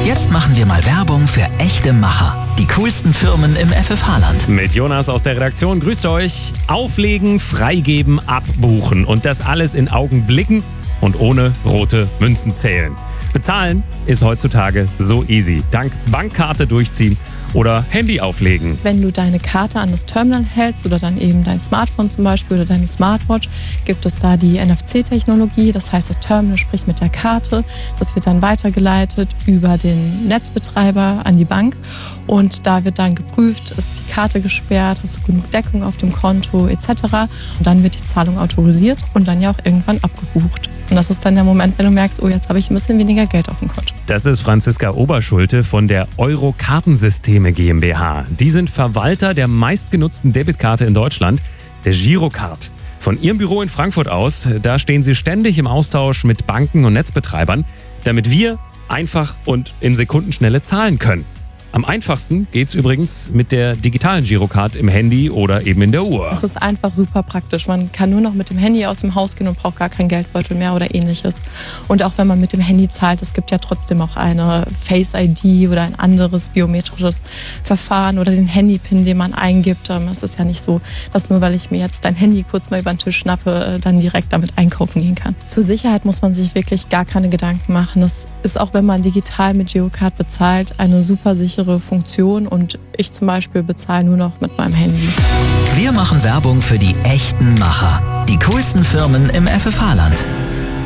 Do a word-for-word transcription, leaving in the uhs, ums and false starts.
Jetzt machen wir mal Werbung für echte Macher. Die coolsten Firmen im F F H-Land. Mit Jonas aus der Redaktion. Grüßt euch. Auflegen, freigeben, abbuchen. Und das alles in Augenblicken und ohne rote Münzen zählen. Bezahlen ist heutzutage so easy. Dank Bankkarte durchziehen oder Handy auflegen. Wenn du deine Karte an das Terminal hältst oder dann eben dein Smartphone zum Beispiel oder deine Smartwatch, gibt es da die N F C-Technologie. Das heißt, das Terminal spricht mit der Karte. Das wird dann weitergeleitet über den Netzbetreiber an die Bank. Und da wird dann geprüft, ist die Karte gesperrt, hast du genug Deckung auf dem Konto et cetera. Und dann wird die Zahlung autorisiert und dann ja auch irgendwann abgebucht. Und das ist dann der Moment, wenn du merkst, oh, jetzt habe ich ein bisschen weniger Geld auf dem Konto. Das ist Franziska Oberschulte von der Euro-Kartensysteme GmbH. Die sind Verwalter der meistgenutzten Debitkarte in Deutschland, der Girocard. Von ihrem Büro in Frankfurt aus, da stehen sie ständig im Austausch mit Banken und Netzbetreibern, damit wir einfach und in Sekundenschnelle zahlen können. Am einfachsten geht's übrigens mit der digitalen Girocard im Handy oder eben in der Uhr. Das ist einfach super praktisch. Man kann nur noch mit dem Handy aus dem Haus gehen und braucht gar keinen Geldbeutel mehr oder ähnliches. Und auch wenn man mit dem Handy zahlt, es gibt ja trotzdem auch eine Face-I D oder ein anderes biometrisches Verfahren oder den Handy-Pin, den man eingibt. Es ist ja nicht so, dass nur weil ich mir jetzt dein Handy kurz mal über den Tisch schnappe, dann direkt damit einkaufen gehen kann. Zur Sicherheit muss man sich wirklich gar keine Gedanken machen. Das ist auch, wenn man digital mit Girocard bezahlt, eine super sichere Funktion und ich zum Beispiel bezahle nur noch mit meinem Handy. Wir machen Werbung für die echten Macher. Die coolsten Firmen im F F H-Land.